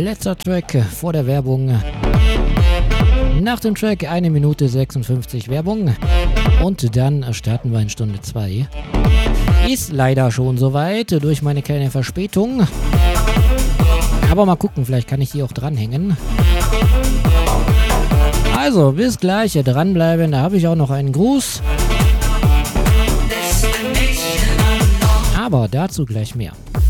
Letzter Track vor der Werbung. Nach dem Track 1 Minute 56 Werbung. Und dann starten wir in Stunde 2. Ist leider schon soweit durch meine kleine Verspätung. Aber mal gucken, vielleicht kann ich die auch dranhängen. Also, bis gleich, dranbleiben, da habe ich auch noch einen Gruß. Aber dazu gleich mehr.